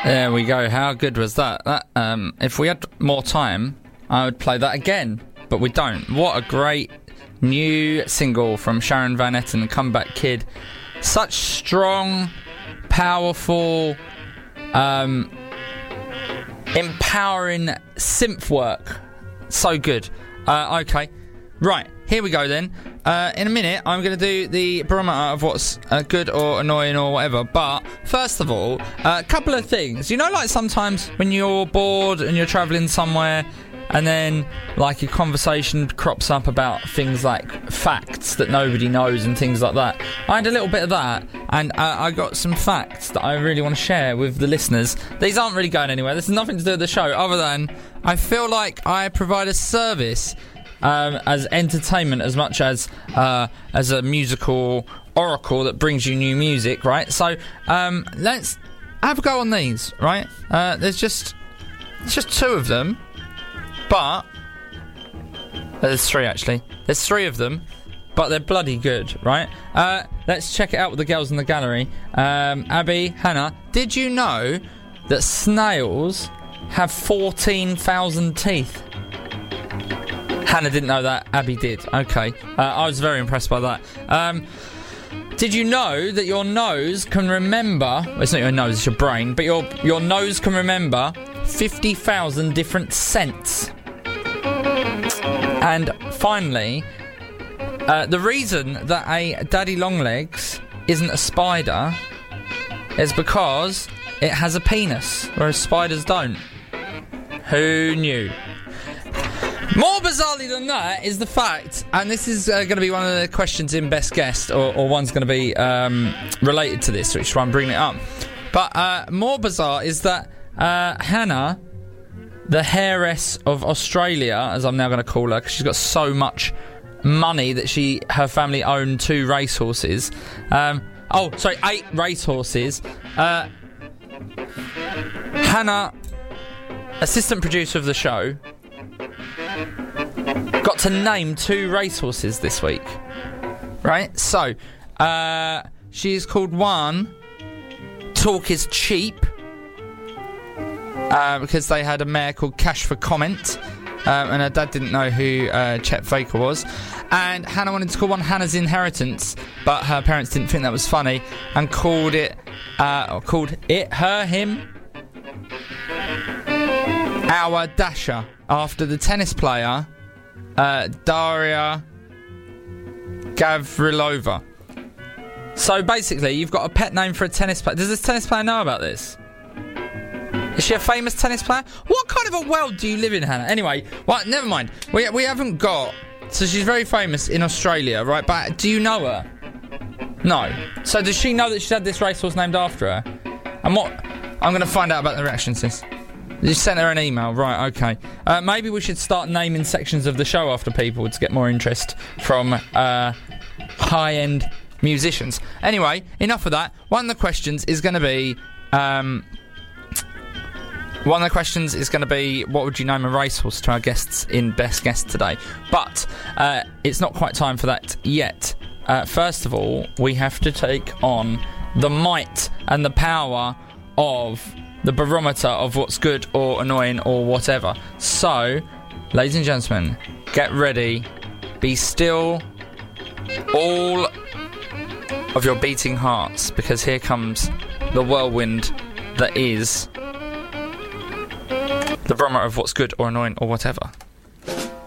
There we go. How good was that? If we had more time, I would play that again, but we don't. What a great new single from Sharon Van Etten, Comeback Kid. Such strong, powerful, empowering synth work. So good. Okay. Right, here we go then. In a minute, I'm going to do the barometer of what's good or annoying or whatever. But first of all, a couple of things. You know, like sometimes when you're bored and you're travelling somewhere, and then like a conversation crops up about things like facts that nobody knows and things like that. I had a little bit of that, and I got some facts that I really want to share with the listeners. These aren't really going anywhere. This has nothing to do with the show, other than I feel like I provide a service as entertainment as much as a musical oracle that brings you new music, right? So let's have a go on these, right? There's just two of them, but there's three actually. There's three of them, but they're bloody good, right? Let's check it out with the girls in the gallery. Abby, Hannah, did you know that snails have 14,000 teeth? Hannah didn't know that. Abby did. Okay. I was very impressed by that. Did you know that your nose can remember... Well, it's not your nose, it's your brain. But your nose can remember 50,000 different scents. And finally, the reason that a daddy longlegs isn't a spider is because it has a penis, whereas spiders don't. Who knew? More bizarrely than that is the fact, and this is going to be one of the questions in Best Guest, or one's going to be related to this, which is why I'm bringing it up. But more bizarre is that Hannah, the heiress of Australia, as I'm now going to call her, because she's got so much money that her family owned 2 racehorses. 8 racehorses. Hannah, assistant producer of the show, got to name 2 racehorses this week, right? So she's called one Talk Is Cheap, because they had a mare called Cash for Comment, and her dad didn't know who Chet Faker was. And Hannah wanted to call one Hannah's Inheritance, but her parents didn't think that was funny and called him Our Dasher, after the tennis player Daria Gavrilova. So basically, you've got a pet name for a tennis player. Does this tennis player know about this? Is she a famous tennis player? What kind of a world do you live in, Hannah? Anyway, well, never mind. We haven't got... So she's very famous in Australia, right? But do you know her? No. So does she know that she's had this racehorse named after her? And what... I'm going to find out about the reaction to this. You sent her an email, right, okay. Maybe we should start naming sections of the show after people to get more interest from high-end musicians. Anyway, enough of that. One of the questions is going to be... what would you name a racehorse to our guests in Best Guest today? But it's not quite time for that yet. First of all, we have to take on the might and the power of... the barometer of what's good or annoying or whatever. So, ladies and gentlemen, get ready. Be still, all of your beating hearts, because here comes the whirlwind that is the barometer of what's good or annoying or whatever.